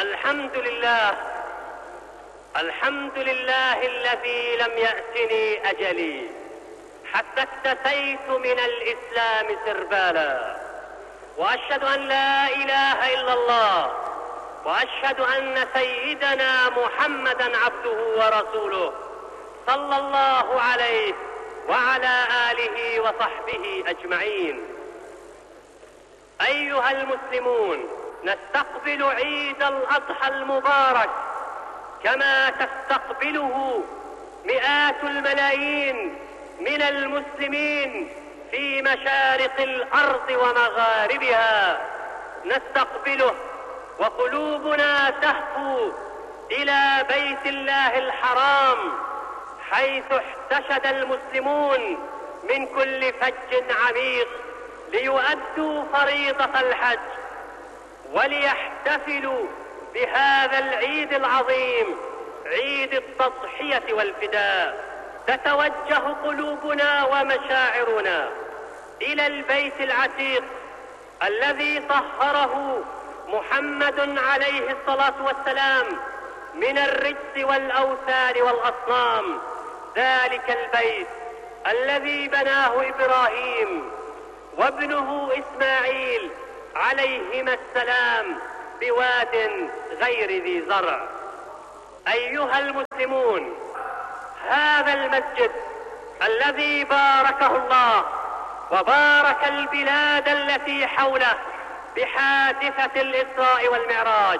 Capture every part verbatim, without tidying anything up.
الحمد لله الحمد لله الذي لم يأتني أجلي حتى اكتسيت من الإسلام سربالا، وأشهد أن لا إله إلا الله، وأشهد أن سيدنا محمدا عبده ورسوله صلى الله عليه وعلى آله وصحبه أجمعين. أيها المسلمون، نستقبل عيد الأضحى المبارك كما تستقبله مئات الملايين من المسلمين في مشارق الأرض ومغاربها. نستقبله وقلوبنا تهفو إلى بيت الله الحرام، حيث احتشد المسلمون من كل فج عميق ليؤدوا فريضة الحج وليحتفلوا بهذا العيد العظيم، عيد التضحية والفداء. تتوجه قلوبنا ومشاعرنا إلى البيت العتيق الذي طهره محمد عليه الصلاة والسلام من الرجس والأوثان والأصنام، ذلك البيت الذي بناه إبراهيم وابنه إسماعيل عليهما السلام بواد غير ذي زرع. أيها المسلمون، هذا المسجد الذي باركه الله وبارك البلاد التي حوله بحادثة الإسراء والمعراج،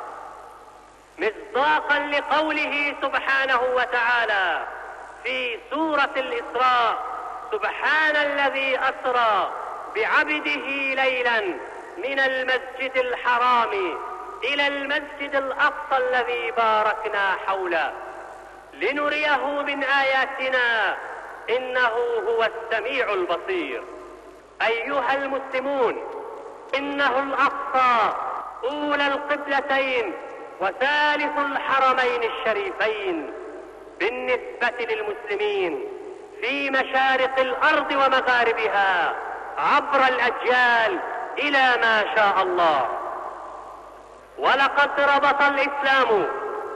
مصداقا لقوله سبحانه وتعالى في سورة الإسراء: سبحان الذي أسرى بعبده ليلا من المسجد الحرام إلى المسجد الأقصى الذي باركنا حوله لنريه من آياتنا إنه هو السميع البصير. أيها المسلمون، إنه الأقصى أولى القبلتين وثالث الحرمين الشريفين بالنسبة للمسلمين في مشارق الأرض ومغاربها عبر الأجيال إلى ما شاء الله. ولقد ربط الإسلام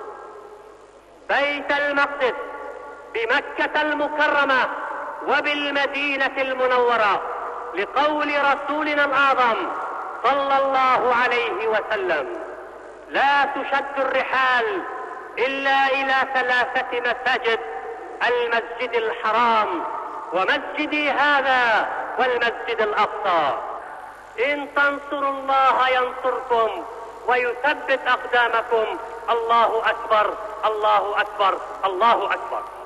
بيت المقدس بمكة المكرمة وبالمدينة المنورة، لقول رسولنا الأعظم صلى الله عليه وسلم: لا تشد الرحال إلا إلى ثلاثة مساجد: المسجد الحرام ومسجدي هذا والمسجد الأقصى. إن تنصروا الله ينصركم ويثبت أقدامكم. الله أكبر، الله أكبر، الله أكبر.